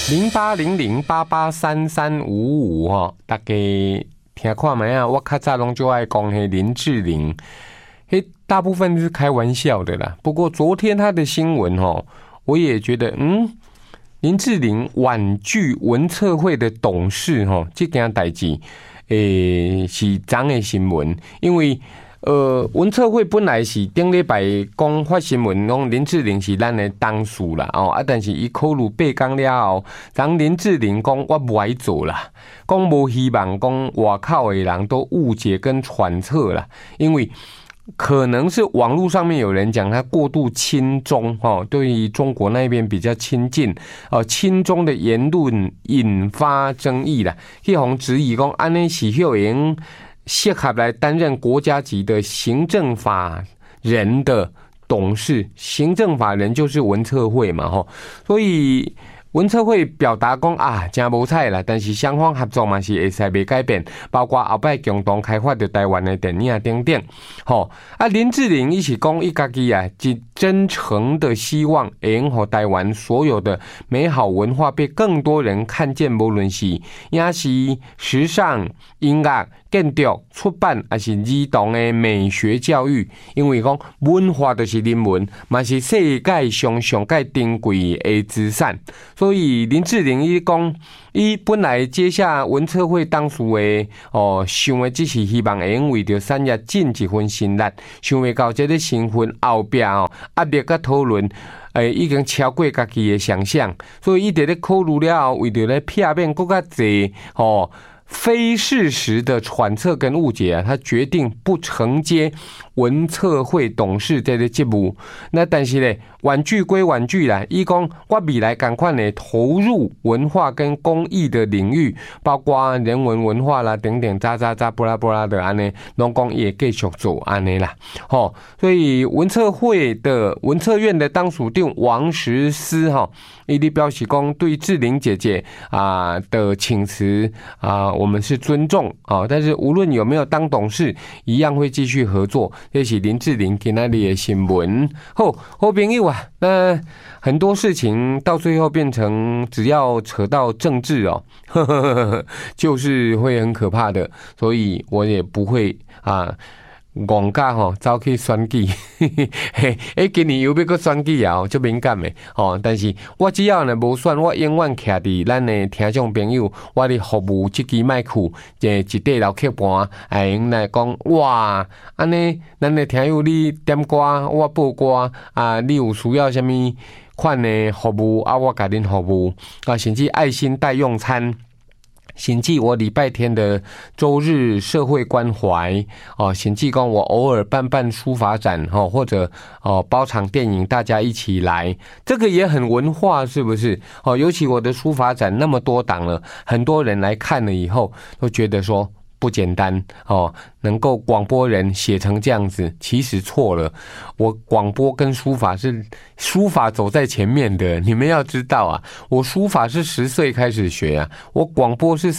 0800883355吼，大家听看没啊？我较早拢就爱讲迄林志玲，嘿，大部分是开玩笑的啦。不过昨天他的新闻吼，我也觉得林志玲婉拒文策会的董事吼，这件代志是涨的新闻，因为文策会本来是顶礼拜讲发新闻，讲林志玲是咱的董事啦，但是伊考虑8天了后，让林志玲讲我不爱做啦，讲无希望讲外口的人都误解跟揣测啦，因为可能是网络上面有人讲他过度亲中，对于中国那边比较亲近，亲中的言论引发争议啦，去互质疑讲安尼是有人适合来担任国家级的行政法人的董事，行政法人就是文策会嘛，所以文策会表达讲真无彩啦，但是双方合作嘛是会使袂改变，包括后摆共同开发的台湾的电影等等。林志玲伊是讲伊家己真诚的希望会用互台湾所有的美好文化被更多人看见，无论是影视、时尚、音乐、建筑、出版还是儿童的美学教育，因为讲文化就是人文，嘛是世界上上界珍贵的资产。所以林志玲伊讲，伊本来接下文策会董事的想的只是希望会用为着产业尽一份心力，想袂到这个身份后壁压力甲讨论。已经超过家己的想象，所以伊伫咧考虑了后，为着咧避免更加侪非事实的揣测跟误解他决定不承接文策会董事这个职务。那但是呢，婉拒归婉拒啦，伊讲我未来赶快呢投入文化跟公益的领域，包括人文文化啦等等，布拉布拉的安尼，拢讲也继续做安尼啦。所以文策会的文策院的当属长王时思伊表示讲对志玲姐姐的请辞我们是尊重但是无论有没有当董事，一样会继续合作。这是林志玲今天的新闻。好朋友那很多事情到最后变成只要扯到政治就是会很可怕的，所以我也不会戆甲走去选举，今年又要去选举足敏感的但是我只要呢无选，我永远徛伫咱的听众朋友，我的服务这支麦克，一块老客盘，用来讲哇，安尼咱的听友你点歌，我播歌你有需要什么款的服务我甲恁服务甚至爱心代用餐。甚至我礼拜天的周日社会关怀甚至讲我偶尔办书法展或者包场电影大家一起来，这个也很文化，是不是尤其我的书法展那么多档了，很多人来看了以后都觉得说不简单能够广播人写成这样子，其实错了。我广播跟书法是书法走在前面的，你们要知道我书法是10岁开始学我广播是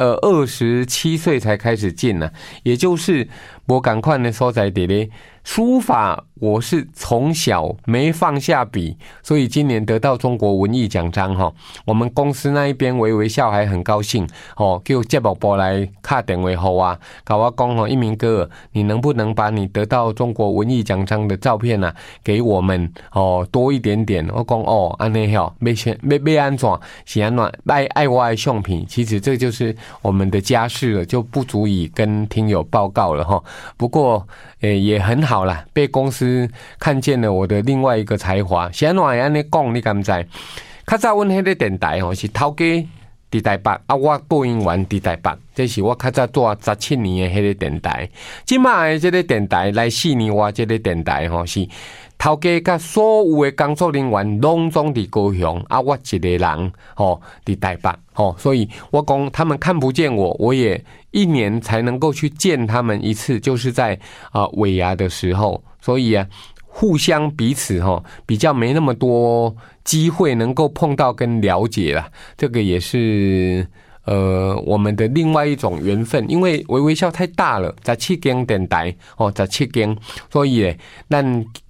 27岁才开始进也就是我赶快的所在地咧。书法我是从小没放下笔，所以今年得到中国文艺奖章我们公司那一边微笑还很高兴叫节目部来打电话给我，跟我讲一鸣哥，你能不能把你得到中国文艺奖章的照片给我们多一点点。我讲安尼要安怎是安怎爱我的相片，其实这就是我们的家事了，就不足以跟听友报告了不过也很好啦，被公司看见了我的另外一个才华。是安怎会安尼讲你敢知？较早阮迄个电台是头家伫台北我播音员伫台北，这是我较早做17年的迄个电台。即卖的这个电台来4年外，这个电台是头家甲所有的工作人员拢总伫高雄我一个人伫台北所以我讲他们看不见我，我也1年才能够去见他们一次，就是在尾牙的时候，所以互相彼此比较没那么多机会能够碰到跟了解啦，这个也是我们的另外一种缘分，因为微笑太大了，17间电台17间，所以咱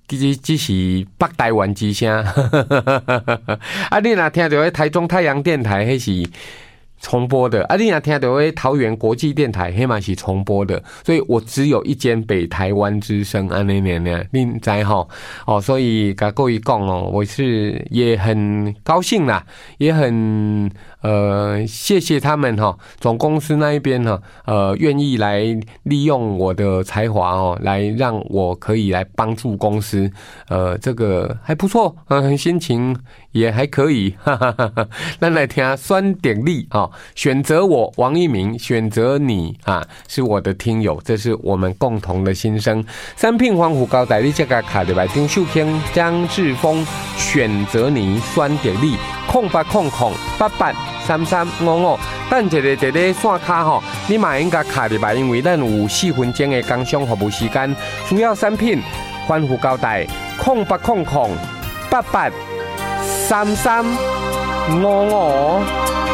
只是北台湾之声。啊，你若听到台中太阳电台，迄是重播的啊！你若听到桃园国际电台，迄嘛是重播的，所以我只有一间北台湾之声安尼呢，你知吼哦，所以甲各位讲哦，我是也很高兴啦，也很谢谢他们哈，总公司那一边哈，愿意来利用我的才华哦，来让我可以来帮助公司，这个还不错，心情也还可以，哈哈哈哈。咱来听酸点力啊，选择我王一鸣，选择你啊，是我的听友，这是我们共同的心声。三品黄虎高台，你这个卡入来丁秀卿、张志峰，选择你酸点力0800883355，等一个线卡吼，你嘛应该卡入来，因为咱有4分钟的工商服务时间，需要三品欢呼高台0800883355。